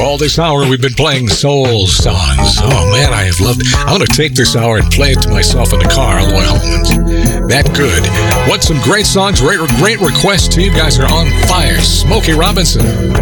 All this hour, we've been playing soul songs. Oh, man, I have loved it. I'm going to take this hour and play it to myself in the car on the way home. It's that good. What some great songs, great requests to you guys are on fire. Smokey Robinson.